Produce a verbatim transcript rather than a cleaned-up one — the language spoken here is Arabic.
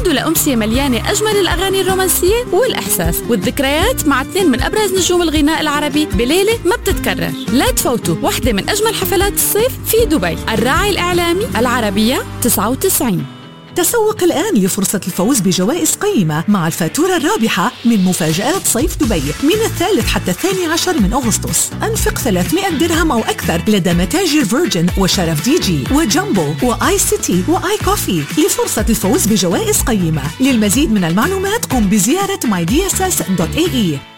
استعدوا لأمسية مليانة أجمل الأغاني الرومانسية والإحساس والذكريات مع اثنين من أبرز نجوم الغناء العربي بليلة ما بتتكرر. لا تفوتوا واحدة من أجمل حفلات الصيف في دبي. الراعي الإعلامي العربية تسعة وتسعين. تسوق الآن لفرصة الفوز بجوائز قيمة مع الفاتورة الرابحة من مفاجآت صيف دبي من الثالث حتى الثاني عشر من أغسطس. أنفق ثلاثمائة درهم أو أكثر لدى متاجر فيرجن وشرف دي جي وجامبو وآي سيتي وآي كوفي لفرصة الفوز بجوائز قيمة. للمزيد من المعلومات قم بزيارة ماي دي اس اس دوت اي اي.